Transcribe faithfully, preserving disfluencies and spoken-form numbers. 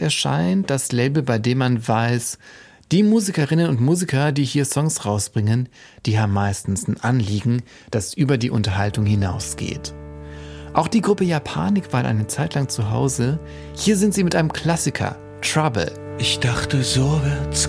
erscheint das Label, bei dem man weiß, die Musikerinnen und Musiker, die hier Songs rausbringen, die haben meistens ein Anliegen, das über die Unterhaltung hinausgeht. Auch die Gruppe Japanik war eine Zeit lang zu Hause. Hier sind sie mit einem Klassiker, Trouble. Ich dachte, so wird's